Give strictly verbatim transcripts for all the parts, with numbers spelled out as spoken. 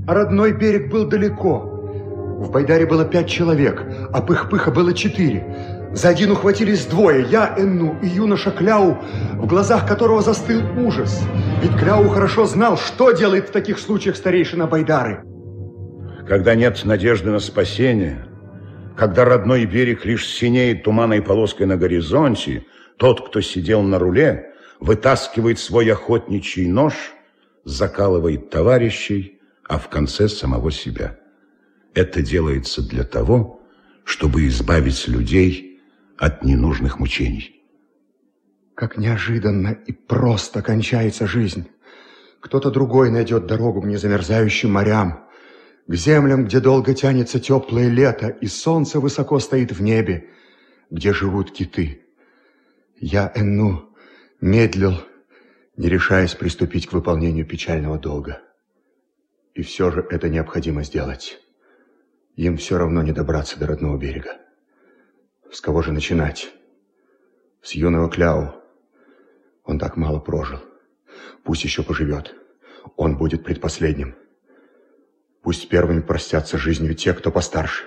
а родной берег был далеко. В Байдаре было пять человек, а Пых-Пыха было четыре. За один ухватились двое, я, Энну и юноша Кляу, в глазах которого застыл ужас. Ведь Кляу хорошо знал, что делает в таких случаях старейшина Байдары. Когда нет надежды на спасение, когда родной берег лишь синеет туманной полоской на горизонте, тот, кто сидел на руле, вытаскивает свой охотничий нож, закалывает товарищей, а в конце самого себя. Это делается для того, чтобы избавить людей от ненужных мучений. Как неожиданно и просто кончается жизнь. Кто-то другой найдет дорогу к незамерзающим морям, к землям, где долго тянется теплое лето, и солнце высоко стоит в небе, где живут киты. Я, Энну, медлил, не решаясь приступить к выполнению печального долга. И все же это необходимо сделать. Им все равно не добраться до родного берега. С кого же начинать? С юного Кляу. Он так мало прожил. Пусть еще поживет. Он будет предпоследним. Пусть первыми простятся жизнью те, кто постарше.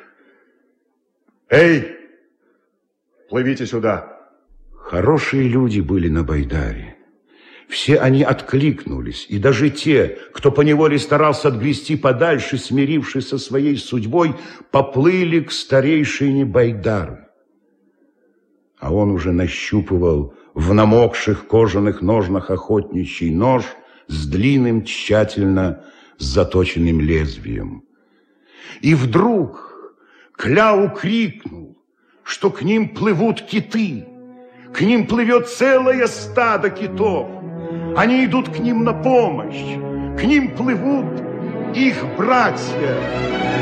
Эй! Плывите сюда! Хорошие люди были на Байдаре. Все они откликнулись, и даже те, кто поневоле старался отгрести подальше, смирившись со своей судьбой, поплыли к старейшине Байдары. А он уже нащупывал в намокших кожаных ножнах охотничий нож с длинным, тщательно заточенным лезвием. И вдруг Кляу крикнул, что к ним плывут киты. К ним плывет целое стадо китов. Они идут к ним на помощь. К ним плывут их братья.